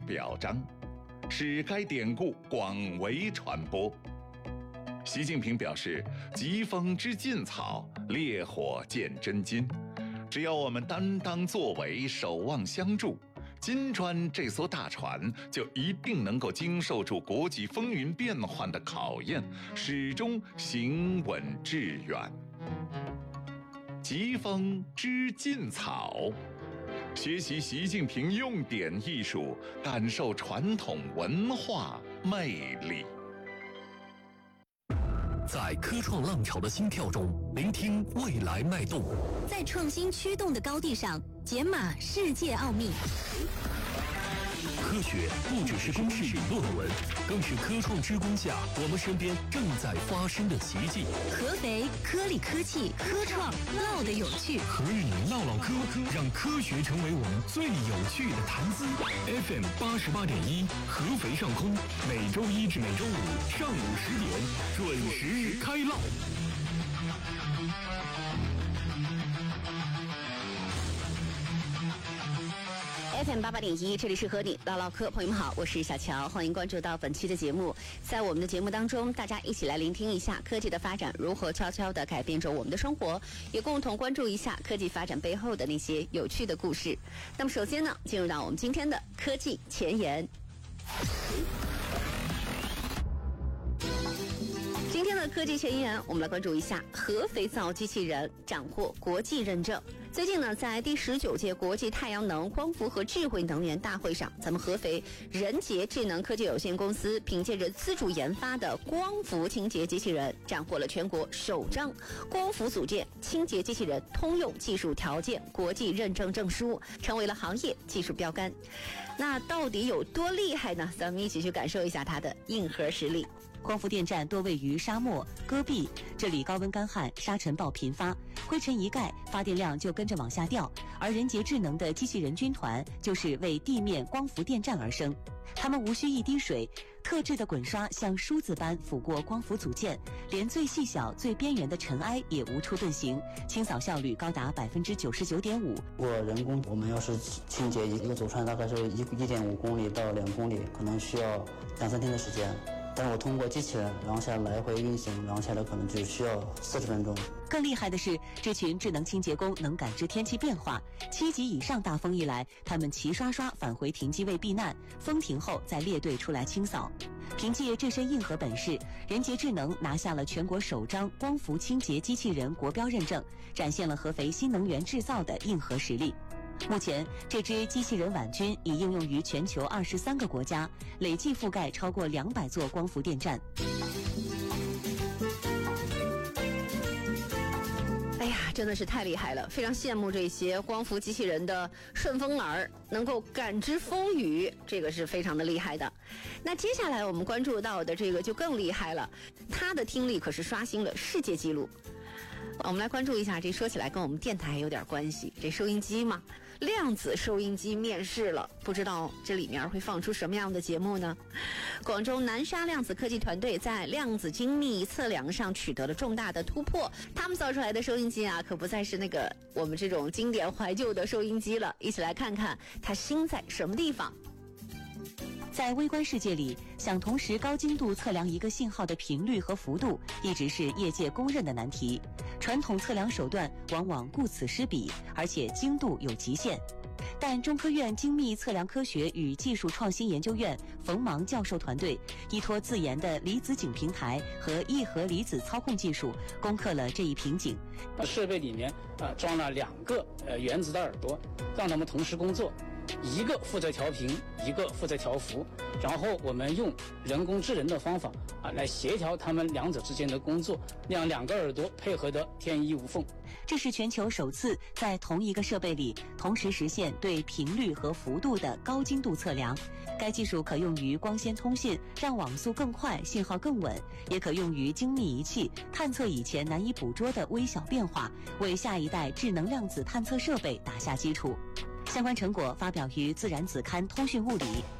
表彰，使该典故广为传播。习近平表示，疾风知劲草，烈火见真金。只要我们担当作为，守望相助，金砖这艘大船就一定能够经受住国际风云变幻的考验，始终行稳致远。疾风知劲草，学习习近平用典艺术，感受传统文化魅力。 在科创浪潮的心跳中，聆听未来脉动； 在创新驱动的高地上，解码世界奥秘。 科学不只是公式与论文，更是科创之光下我们身边正在发生的奇迹。 合肥科力科技科创唠得有趣， 和你唠唠科，让科学成为我们最有趣的谈资。FM 88.1，合肥上空，每周一至每周五上午10点准时开唠。 FM 88.1，这里是和你唠唠嗑，朋友们好，我是小乔，欢迎关注到本期的节目。在我们的节目当中，大家一起来聆听一下科技的发展如何悄悄地改变着我们的生活，也共同关注一下科技发展背后的那些有趣的故事。那么首先呢，进入到我们今天的科技前沿。今天的科技前沿，我们来关注一下核肥皂机器人斩获国际认证。最近呢，在第19届国际太阳能、光伏和智慧能源大会上，咱们合肥仁杰智能科技有限公司凭借着自主研发的光伏清洁机器人，斩获了全国首张光伏组件清洁机器人通用技术条件国际认证证书，成为了行业技术标杆。那到底有多厉害呢？咱们一起去感受一下它的硬核实力。 光伏电站多位于沙漠、戈壁，这里高温干旱，沙尘暴频发，灰尘一盖，发电量就跟着往下掉。而仁杰智能的机器人军团就是为地面光伏电站而生，他们无需一滴水，特制的滚刷像梳子般抚过光伏组件，连最细小、最边缘的尘埃也无处遁形，清扫效率高达99.5%。 如果人工，我们要是清洁一个组串，大概是1.5公里到2公里，可能需要2-3天的时间。但是我通过机器人，然后下来回运行，然后下来可能只需要40分钟。 更厉害的是，这群智能清洁工能感知天气变化，7级以上大风一来，他们齐刷刷返回停机位避难，风停后再列队出来清扫。凭借这身硬核本事，仁杰智能拿下了全国首张光伏清洁机器人国标认证，展现了合肥新能源制造的硬核实力。目前，这支机器人婉君已应用于全球23个国家，累计覆盖超过200座光伏电站。 哎呀，真的是太厉害了，非常羡慕这些光伏机器人的顺风耳，能够感知风雨，这个是非常的厉害的。那接下来我们关注到的这个就更厉害了，它的听力可是刷新了世界纪录。我们来关注一下，这说起来跟我们电台有点关系，这收音机嘛，量子收音机面世了，不知道这里面会放出什么样的节目呢？广州南沙量子科技团队在量子精密测量上取得了重大的突破，他们造出来的收音机啊，可不再是那个我们这种经典怀旧的收音机了，一起来看看它新在什么地方。 在微观世界里，想同时高精度测量一个信号的频率和幅度，一直是业界公认的难题。传统测量手段往往顾此失彼，而且精度有极限。但中科院精密测量科学与技术创新研究院冯芒教授团队依托自研的离子井平台和异核离子操控技术，攻克了这一瓶颈。 设备里面装了2个原子的耳朵，让它们同时工作，一个负责调频，一个负责调幅，然后我们用人工智能的方法来协调它们两者之间的工作，让2个耳朵配合得天衣无缝。 这是全球首次在同一个设备里同时实现对频率和幅度的高精度测量。该技术可用于光纤通信，让网速更快，信号更稳；也可用于精密仪器，探测以前难以捕捉的微小变化，为下一代智能量子探测设备打下基础。相关成果发表于《自然》子刊《通讯物理》。